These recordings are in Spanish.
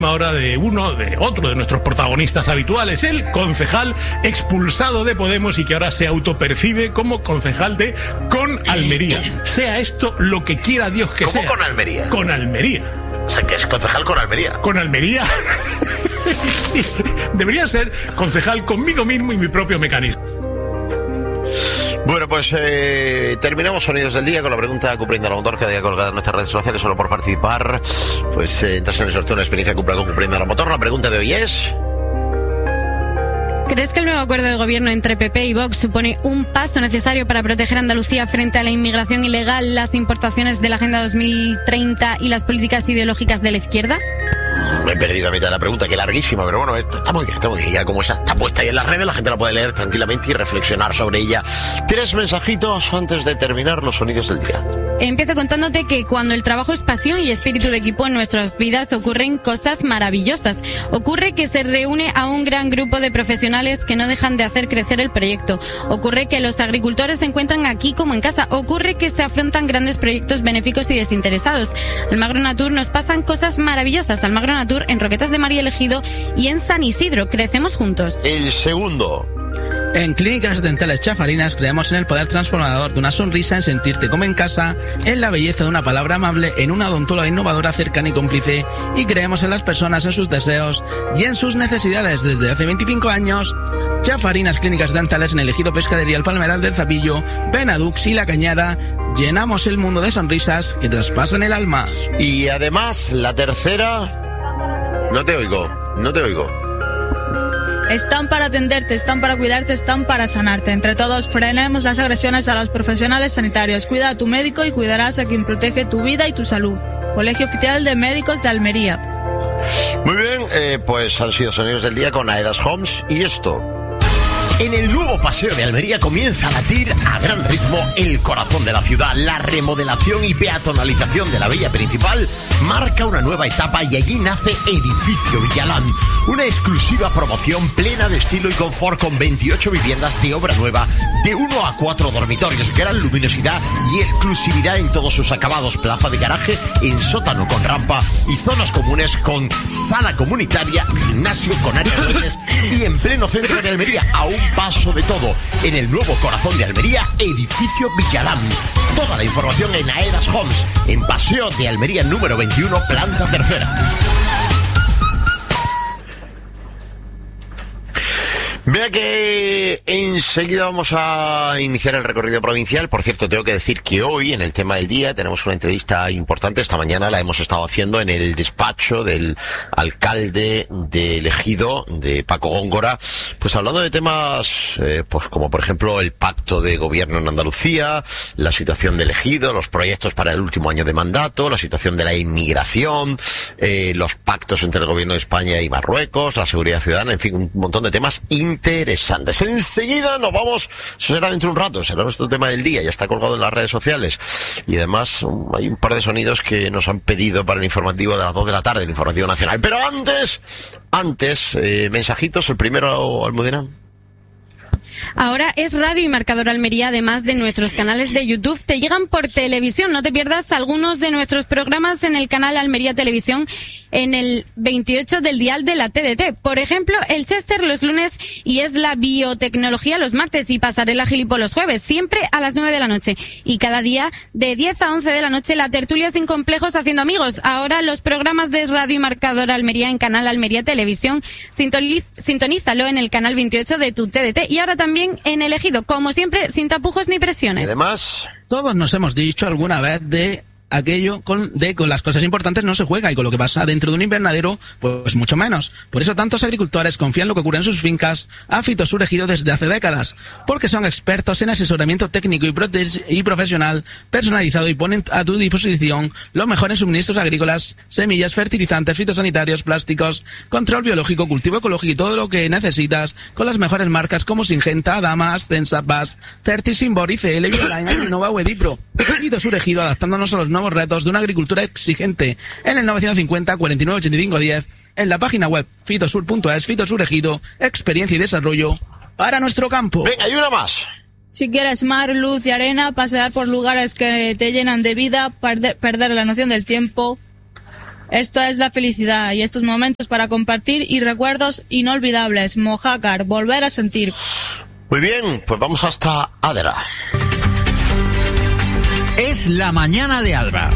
última hora de otro de nuestros protagonistas habituales, el concejal expulsado de Podemos y que ahora se autopercibe como concejal de Con Almería. Sea esto lo que quiera Dios que sea. ¿Cómo con Almería? Con Almería. O sea, que es concejal con Almería. Con Almería. Debería ser concejal conmigo mismo y mi propio mecanismo. Bueno, pues terminamos Sonidos del Día con la pregunta Cupriendo a la Motor, cada día colgada en nuestras redes sociales. Solo por participar, pues entras en el sorteo de una experiencia Cupra con Cupriendo a la Motor. La pregunta de hoy es... ¿Crees que el nuevo acuerdo de gobierno entre PP y Vox supone un paso necesario para proteger a Andalucía frente a la inmigración ilegal, las importaciones de la Agenda 2030 y las políticas ideológicas de la izquierda? Me he perdido a mitad de la pregunta, que larguísima, pero bueno, está muy bien. Ya como esa está puesta ahí en las redes, la gente la puede leer tranquilamente y reflexionar sobre ella. 3 mensajitos antes de terminar los Sonidos del Día. Empiezo contándote que cuando el trabajo es pasión y espíritu de equipo en nuestras vidas ocurren cosas maravillosas. Ocurre que se reúne a un gran grupo de profesionales que no dejan de hacer crecer el proyecto. Ocurre que los agricultores se encuentran aquí como en casa. Ocurre que se afrontan grandes proyectos benéficos y desinteresados. Almagro Natur nos pasan cosas maravillosas. Almagro Natur en Roquetas de Mar y el Ejido y en San Isidro. Crecemos juntos. El segundo. En Clínicas Dentales Chafarinas creemos en el poder transformador de una sonrisa, en sentirte como en casa, en la belleza de una palabra amable, en una odontóloga innovadora, cercana y cómplice, y creemos en las personas, en sus deseos y en sus necesidades. Desde hace 25 años, Chafarinas Clínicas Dentales en el Ejido Pescadería El Palmeral del Zapillo, Benadux y La Cañada. Llenamos el mundo de sonrisas que traspasan el alma. Y además, la tercera... No te oigo. Están para atenderte, están para cuidarte, están para sanarte. Entre todos, frenemos las agresiones a los profesionales sanitarios. Cuida a tu médico y cuidarás a quien protege tu vida y tu salud. Colegio Oficial de Médicos de Almería. Muy bien, pues han sido Sonidos del Día con Aedas Homes y esto. En el nuevo paseo de Almería comienza a latir a gran ritmo el corazón de la ciudad. La remodelación y peatonalización de la vía principal marca una nueva etapa y allí nace Edificio Villalán, una exclusiva promoción plena de estilo y confort con 28 viviendas de obra nueva de 1 a 4 dormitorios, gran luminosidad y exclusividad en todos sus acabados, plaza de garaje en sótano con rampa y zonas comunes con sala comunitaria, gimnasio con área de juegos y en pleno centro de Almería, a un paso de todo, en el nuevo corazón de Almería, Edificio Villalán. Toda la información en Aedas Homes, en Paseo de Almería número 21, planta tercera. Vea que enseguida vamos a iniciar el recorrido provincial. Por cierto, tengo que decir que hoy, en el tema del día, tenemos una entrevista importante. Esta mañana la hemos estado haciendo en el despacho del alcalde de Ejido, de Paco Góngora, pues hablando de temas, pues como por ejemplo el pacto de gobierno en Andalucía, la situación del Ejido, los proyectos para el último año de mandato, la situación de la inmigración, los pactos entre el gobierno de España y Marruecos, la seguridad ciudadana, en fin, un montón de temas interesantes. Enseguida nos vamos, eso será dentro de un rato, será nuestro tema del día, ya está colgado en las redes sociales. Y además hay un par de sonidos que nos han pedido para el informativo de las 2 de la tarde, el informativo nacional. Pero antes, mensajitos, el primero, Almudena. Ahora es Radio y Marcador Almería, además de nuestros canales de YouTube. Te llegan por televisión. No te pierdas algunos de nuestros programas en el canal Almería Televisión, en el 28 del dial de la TDT. Por ejemplo, el Chester los lunes y es la biotecnología los martes y Pasarela Gilipo los jueves, siempre a las 9 de la noche. Y cada día de 10 a 11 de la noche la tertulia sin complejos haciendo amigos. Ahora los programas de Radio y Marcador Almería en canal Almería Televisión. Sintonízalo en el canal 28 de tu TDT. Y ahora también en El Ejido, como siempre, sin tapujos ni presiones. Y además, todos nos hemos dicho alguna vez de aquello con las cosas importantes no se juega, y con lo que pasa dentro de un invernadero, pues mucho menos. Por eso tantos agricultores confían en lo que ocurre en sus fincas a Fitos Ejido desde hace décadas, porque son expertos en asesoramiento técnico y profesional personalizado y ponen a tu disposición los mejores suministros agrícolas, semillas, fertilizantes, fitosanitarios, plásticos, control biológico, cultivo ecológico y todo lo que necesitas, con las mejores marcas como Syngenta, Adama, Ascensa, Bast, Certis, Simbor, ICL, Bioline, Innova o Edipro. Fitos Ejido, adaptándonos a los nuevos retos de una agricultura exigente, en el 950 49 85 10, en la página web fitosur.es. Fitosur Ejido, experiencia y desarrollo para nuestro campo. Venga, hay una más. Si quieres mar, luz y arena, pasear por lugares que te llenan de vida, perder la noción del tiempo. Esto es la felicidad y estos momentos para compartir y recuerdos inolvidables. Mojácar, volver a sentir. Muy bien, pues vamos hasta Adra. Es la mañana de Adra.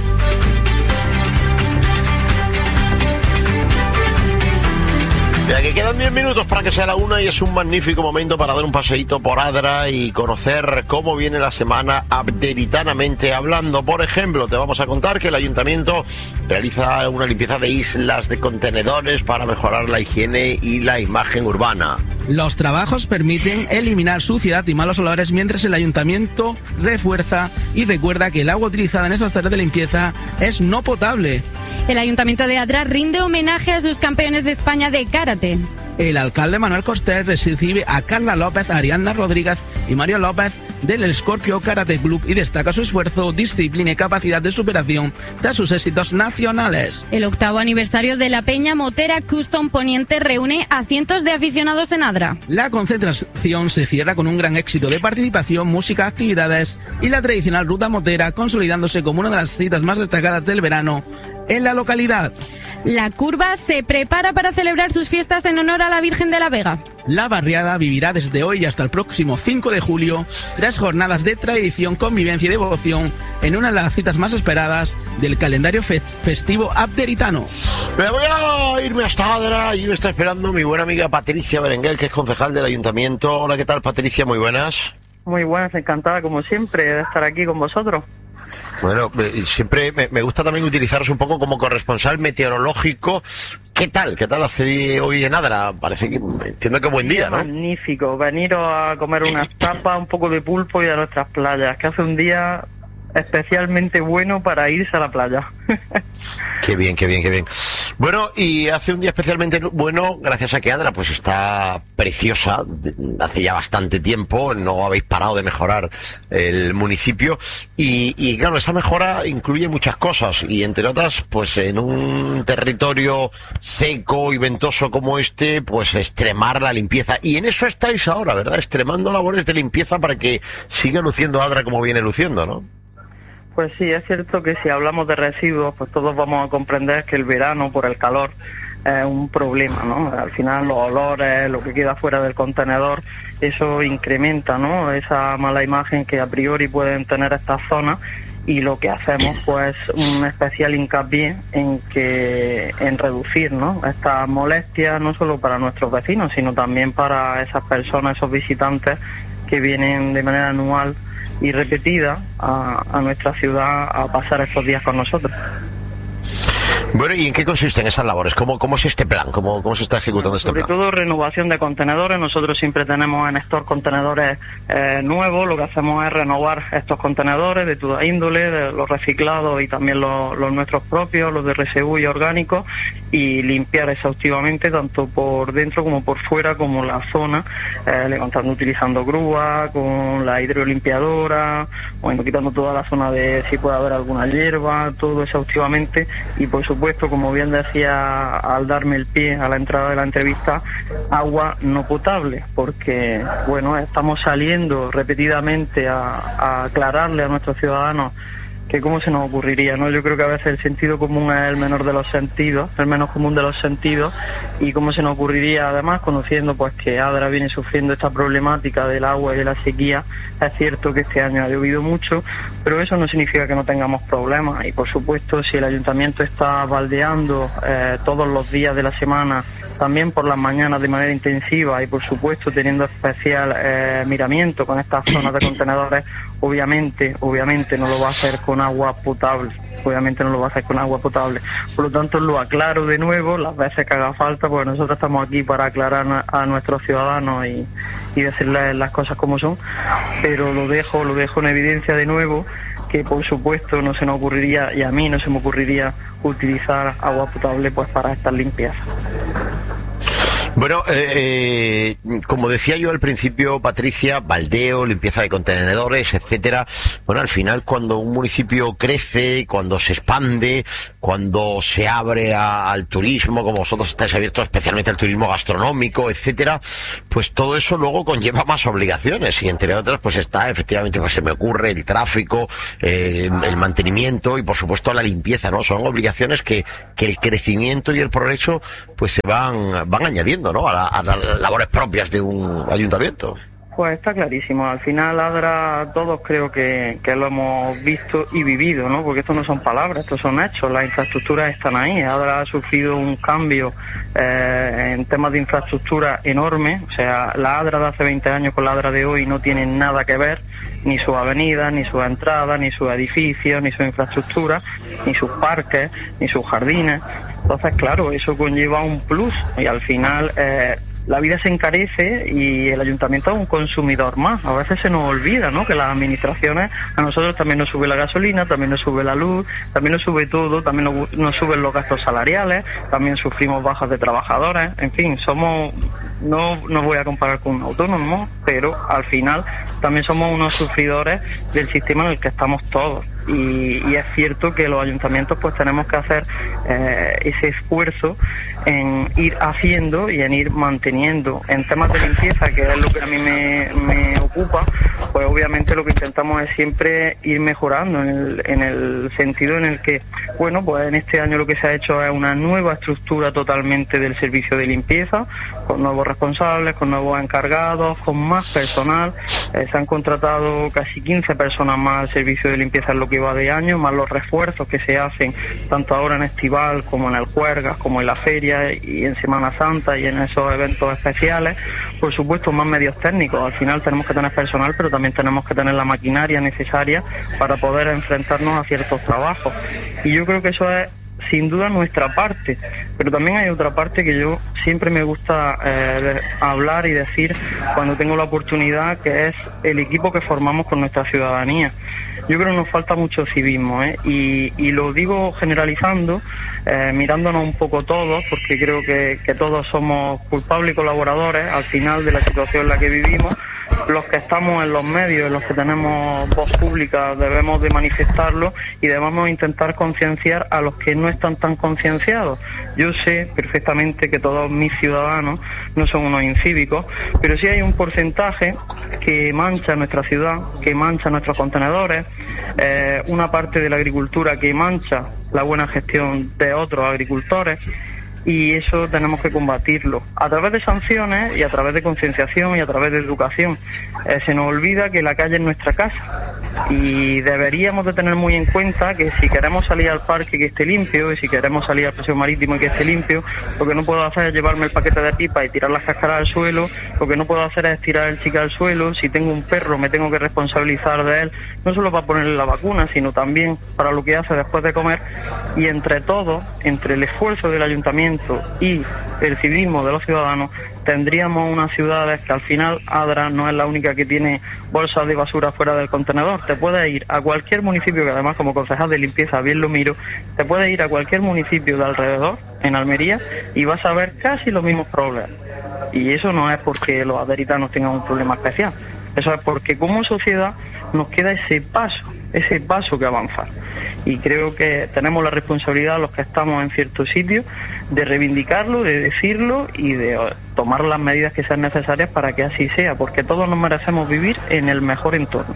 Ya que quedan 10 minutos para que sea la 1 y es un magnífico momento para dar un paseíto por Adra y conocer cómo viene la semana abderitanamente hablando. Por ejemplo, te vamos a contar que el ayuntamiento realiza una limpieza de islas de contenedores para mejorar la higiene y la imagen urbana. Los trabajos permiten eliminar suciedad y malos olores mientras el ayuntamiento refuerza y recuerda que el agua utilizada en estas tareas de limpieza es no potable. El Ayuntamiento de Adra rinde homenaje a sus campeones de España de karate. El alcalde Manuel Coster recibe a Carla López, Ariadna Rodríguez y Mario López del Escorpio Karate Club y destaca su esfuerzo, disciplina y capacidad de superación de sus éxitos nacionales. El 8º aniversario de la Peña Motera Custom Poniente reúne a cientos de aficionados en Adra. La concentración se cierra con un gran éxito de participación, música, actividades y la tradicional ruta motera, consolidándose como una de las citas más destacadas del verano en la localidad. La Curva se prepara para celebrar sus fiestas en honor a la Virgen de la Vega. La barriada vivirá desde hoy hasta el próximo 5 de julio 3 jornadas de tradición, convivencia y devoción en una de las citas más esperadas del calendario festivo abderitano. Me voy a irme hasta Adra y me está esperando mi buena amiga Patricia Berenguel, que es concejal del ayuntamiento. Hola, ¿qué tal, Patricia? Muy buenas. Muy buenas, encantada como siempre de estar aquí con vosotros. Bueno, siempre me gusta también utilizaros un poco como corresponsal meteorológico. ¿Qué tal? ¿Qué tal hace hoy en Adra? Parece que, entiendo que buen día, ¿no? Magnífico, veniros a comer unas tapas, un poco de pulpo y a nuestras playas, que hace un día especialmente bueno para irse a la playa. Qué bien, qué bien, qué bien. Bueno, y hace un día especialmente bueno gracias a que Adra pues está preciosa. Hace ya bastante tiempo, no habéis parado de mejorar el municipio y claro, esa mejora incluye muchas cosas y entre otras, pues en un territorio seco y ventoso como este, pues extremar la limpieza. Y en eso estáis ahora, ¿verdad? Extremando labores de limpieza para que siga luciendo Adra como viene luciendo, ¿no? Pues sí, es cierto que si hablamos de residuos, pues todos vamos a comprender que el verano, por el calor, es un problema, ¿no? Al final los olores, lo que queda fuera del contenedor, eso incrementa, ¿no? Esa mala imagen que a priori pueden tener estas zonas y lo que hacemos, pues, un especial hincapié en reducir, ¿no? Estas molestias, no solo para nuestros vecinos, sino también para esas personas, esos visitantes que vienen de manera anual y repetida a nuestra ciudad a pasar estos días con nosotros. Bueno, ¿y en qué consisten esas labores? ¿Cómo es este plan? ¿Cómo se está ejecutando este plan? Sobre todo renovación de contenedores. Nosotros siempre tenemos en estos contenedores nuevos. Lo que hacemos es renovar estos contenedores de toda índole, de los reciclados y también los nuestros propios, los de RSU y orgánicos, y limpiar exhaustivamente tanto por dentro como por fuera, como la zona, levantando, utilizando grúa, con la hidrolimpiadora, bueno, quitando toda la zona de si puede haber alguna hierba, todo exhaustivamente. Y por supuesto, como bien decía al darme el pie a la entrada de la entrevista, agua no potable, porque bueno, estamos saliendo repetidamente a aclararle a nuestros ciudadanos que cómo se nos ocurriría, ¿no? Yo creo que a veces el sentido común es el menor de los sentidos, el menos común de los sentidos, y cómo se nos ocurriría, además, conociendo pues que Adra viene sufriendo esta problemática del agua y de la sequía. Es cierto que este año ha llovido mucho, pero eso no significa que no tengamos problemas, y por supuesto, si el ayuntamiento está baldeando todos los días de la semana, también por las mañanas de manera intensiva, y por supuesto teniendo especial miramiento con estas zonas de contenedores, obviamente no lo va a hacer con agua potable. Obviamente no lo va a hacer con agua potable. Por lo tanto, lo aclaro de nuevo las veces que haga falta, porque nosotros estamos aquí para aclarar a nuestros ciudadanos y decirles las cosas como son, pero lo dejo en evidencia de nuevo, que por supuesto no se nos ocurriría, y a mí no se me ocurriría, utilizar agua potable pues para estas limpiezas. Bueno, como decía yo al principio, Patricia, baldeo, limpieza de contenedores, etcétera. Bueno, al final cuando un municipio crece, cuando se expande, cuando se abre al turismo, como vosotros estáis abiertos especialmente al turismo gastronómico, etcétera, pues todo eso luego conlleva más obligaciones y entre otras pues está efectivamente, pues se me ocurre el tráfico, el mantenimiento y por supuesto la limpieza, ¿no? Son obligaciones que el crecimiento y el progreso pues se van añadiendo, ¿no? A las labores propias de un ayuntamiento. Pues está clarísimo. Al final, Adra, todos creo que lo hemos visto y vivido, ¿no? Porque esto no son palabras, estos son hechos. Las infraestructuras están ahí. Adra ha sufrido un cambio en temas de infraestructura enorme. O sea, la Adra de hace 20 años con la Adra de hoy no tienen nada que ver. Ni sus avenidas, ni sus entradas, ni sus edificios, ni su infraestructura, ni sus parques, ni sus jardines. Entonces, claro, eso conlleva un plus y al final la vida se encarece y el ayuntamiento es un consumidor más. A veces se nos olvida, ¿no?, que las administraciones, a nosotros también nos sube la gasolina, también nos sube la luz, también nos sube todo, también nos suben los gastos salariales, también sufrimos bajas de trabajadores, en fin, somos, no voy a comparar con un autónomo, pero al final también somos unos sufridores del sistema en el que estamos todos. Y es cierto que los ayuntamientos pues tenemos que hacer ese esfuerzo en ir haciendo y en ir manteniendo. En temas de limpieza, que es lo que a mí me ocupa, pues obviamente lo que intentamos es siempre ir mejorando en el sentido en el que, bueno, pues en este año lo que se ha hecho es una nueva estructura totalmente del servicio de limpieza, con nuevos responsables, con nuevos encargados, con más personal. Se han contratado casi 15 personas más al servicio de limpieza en lo que va de año, más los refuerzos que se hacen tanto ahora en Estival como en el Juergas, como en la feria y en Semana Santa y en esos eventos especiales. Por supuesto, más medios técnicos. Al final tenemos que tener personal, pero también tenemos que tener la maquinaria necesaria para poder enfrentarnos a ciertos trabajos. Y yo creo que eso es sin duda nuestra parte, pero también hay otra parte que yo siempre me gusta hablar y decir cuando tengo la oportunidad, que es el equipo que formamos con nuestra ciudadanía. Yo creo que nos falta mucho civismo, y lo digo generalizando, mirándonos un poco todos, porque creo que todos somos culpables y colaboradores al final de la situación en la que vivimos. Los que estamos en los medios, en los que tenemos voz pública, debemos de manifestarlo y debemos intentar concienciar a los que no están tan concienciados. Yo sé perfectamente que todos mis ciudadanos no son unos incívicos, pero sí hay un porcentaje que mancha nuestra ciudad, que mancha nuestros contenedores, una parte de la agricultura que mancha la buena gestión de otros agricultores. Y eso tenemos que combatirlo a través de sanciones y a través de concienciación y a través de educación. Se nos olvida que la calle es nuestra casa y deberíamos de tener muy en cuenta que si queremos salir al parque que esté limpio y si queremos salir al paseo marítimo y que esté limpio, lo que no puedo hacer es llevarme el paquete de pipa y tirar las cáscaras al suelo, lo que no puedo hacer es tirar el chicle al suelo. Si tengo un perro me tengo que responsabilizar de él, no solo para ponerle la vacuna, sino también para lo que hace después de comer. Y entre todos, entre el esfuerzo del ayuntamiento y el civismo de los ciudadanos, tendríamos unas ciudades que al final Adra no es la única que tiene bolsas de basura fuera del contenedor. Te puedes ir a cualquier municipio, que además como concejal de limpieza bien lo miro, te puedes ir a cualquier municipio de alrededor, en Almería, y vas a ver casi los mismos problemas. Y eso no es porque los aderitanos tengan un problema especial, eso es porque como sociedad nos queda ese paso que avanzar. Y creo que tenemos la responsabilidad, los que estamos en ciertos sitios, de reivindicarlo, de decirlo y de tomar las medidas que sean necesarias para que así sea, porque todos nos merecemos vivir en el mejor entorno.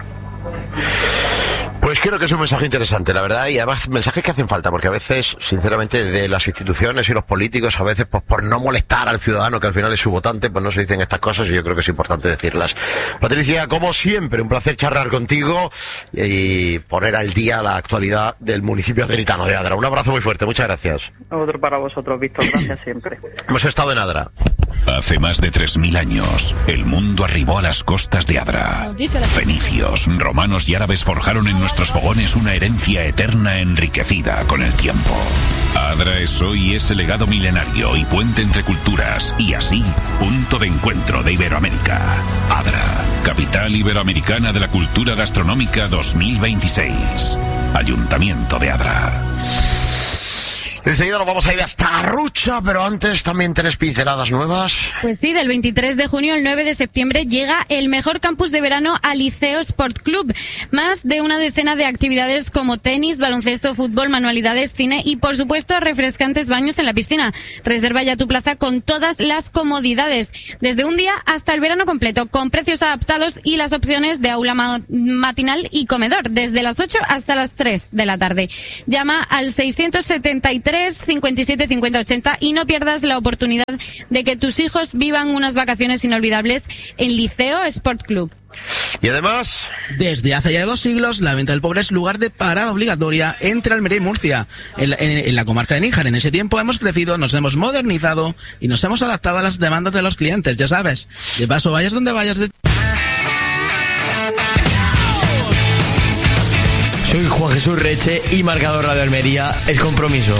Pues creo que es un mensaje interesante, la verdad, y además mensajes que hacen falta, porque a veces, sinceramente, de las instituciones y los políticos, a veces, pues por no molestar al ciudadano, que al final es su votante, pues no se dicen estas cosas y yo creo que es importante decirlas. Patricia, como siempre, un placer charlar contigo y poner al día la actualidad del municipio aderitano de Adra. Un abrazo muy fuerte, muchas gracias. Otro para vosotros, Víctor, gracias siempre. Hemos estado en Adra. Hace más de 3000 años, el mundo arribó a las costas de Adra. Fenicios, romanos y árabes forjaron en nuestros fogones una herencia eterna enriquecida con el tiempo. Adra es hoy ese legado milenario y puente entre culturas, y así, punto de encuentro de Iberoamérica. Adra, capital iberoamericana de la cultura gastronómica 2026. Ayuntamiento de Adra. Enseguida nos vamos a ir hasta Garrucha, pero antes también 3 pinceladas nuevas. Pues sí, del 23 de junio al 9 de septiembre llega el mejor campus de verano a Liceo Sport Club. Más de una decena de actividades como tenis, baloncesto, fútbol, manualidades, cine y, por supuesto, refrescantes baños en la piscina. Reserva ya tu plaza con todas las comodidades, desde un día hasta el verano completo, con precios adaptados y las opciones de aula matinal y comedor, desde las 8 hasta las 3 de la tarde. Llama al 673 57 50 80 y no pierdas la oportunidad de que tus hijos vivan unas vacaciones inolvidables en Liceo Sport Club. Y además, desde hace ya 2 siglos, la Venta del Pobre es lugar de parada obligatoria entre Almería y Murcia. En la comarca de Níjar, en ese tiempo hemos crecido, nos hemos modernizado y nos hemos adaptado a las demandas de los clientes, ya sabes. De paso, vayas donde vayas. Soy Juan Jesús Reche y Marcador Radio Almería es compromiso.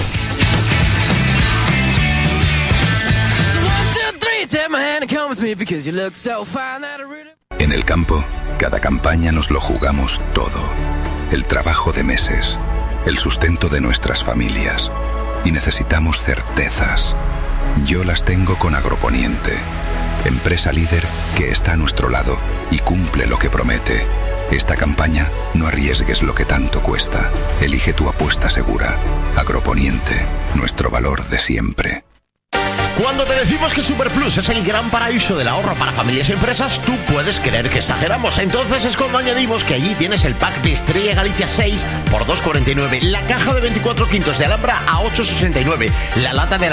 En el campo, cada campaña nos lo jugamos todo. El trabajo de meses, el sustento de nuestras familias. Y necesitamos certezas. Yo las tengo con Agroponiente, empresa líder que está a nuestro lado y cumple lo que promete. Esta campaña, no arriesgues lo que tanto cuesta. Elige tu apuesta segura. Agroponiente, nuestro valor de siempre. cuando te decimos que Superplus es el gran paraíso del ahorro para familias y empresas, tú puedes creer que exageramos. Entonces es cuando añadimos que allí tienes el pack de Estrella Galicia 6 por 2,49, la caja de 24 quintos de Alhambra a 8,69, la lata de